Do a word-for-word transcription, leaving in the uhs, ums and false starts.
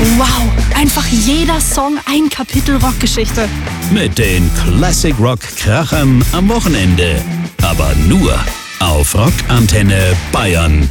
Wow, einfach jeder Song ein Kapitel Rockgeschichte. Mit den Classic Rock Krachern am Wochenende. Aber nur auf Rockantenne Bayern.